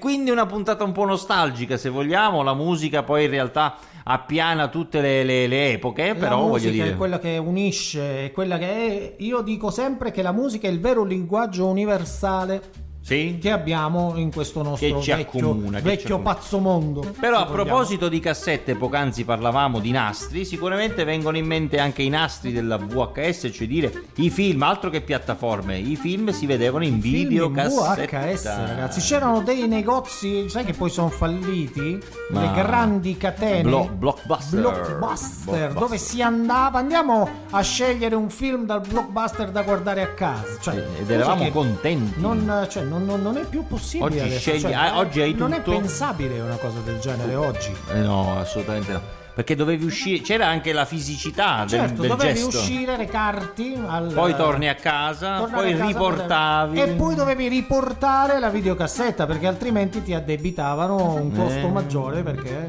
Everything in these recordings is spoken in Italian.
quindi una puntata un po' nostalgica, se vogliamo. La musica poi in realtà appiana tutte le epoche, però voglio dire, è quella che unisce, è quella che è, io dico sempre che la musica è il vero linguaggio universale che abbiamo in questo nostro vecchio pazzo mondo. Però a proposito di cassette, poc'anzi parlavamo di nastri, sicuramente vengono in mente anche i nastri della VHS, cioè dire i film, altro che piattaforme, i film si vedevano in videocassetta. VHS, ragazzi, c'erano dei negozi, sai che poi sono falliti, le grandi catene Blockbuster, dove si andiamo a scegliere un film dal Blockbuster da guardare a casa, ed eravamo contenti. Non è più possibile oggi adesso. Oggi hai non tutto. è pensabile una cosa del genere oggi. No, assolutamente no. Perché dovevi uscire, c'era anche la fisicità del dovevi gesto. uscire, recarti poi torni a casa, poi riportavi e poi dovevi riportare la videocassetta, perché altrimenti ti addebitavano un costo maggiore, perché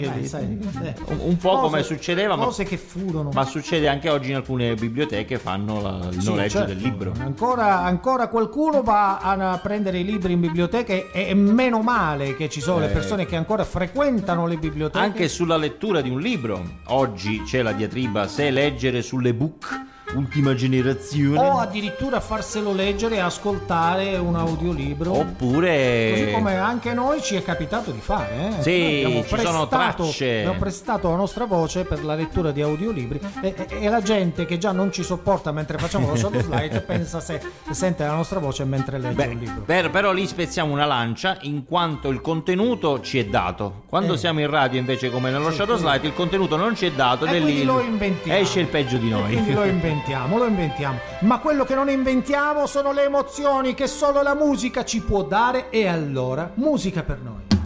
un po' come succedeva, cose che furono. Ma succede anche oggi in alcune biblioteche, fanno il noleggio del libro. Ancora qualcuno va a prendere i libri in biblioteca, e meno male che ci sono le persone che ancora frequentano le biblioteche. Anche sulla lettura di un libro oggi c'è la diatriba se leggere sulle book ultima generazione o addirittura farselo leggere e ascoltare un audiolibro, oppure così come anche noi ci è capitato di fare. Sì, ci sono tracce. Abbiamo prestato la nostra voce per la lettura di audiolibri, e la gente che già non ci sopporta mentre facciamo lo Shadow Slide pensa se sente la nostra voce mentre legge un libro. Però lì spezziamo una lancia, in quanto il contenuto ci è dato. Quando siamo in radio invece, come nello Shadow Slide, il contenuto non ci è dato, e quindi lo inventiamo. Esce il peggio di noi. Quindi lo inventiamo. Ma quello che non inventiamo sono le emozioni che solo la musica ci può dare, e allora musica per noi.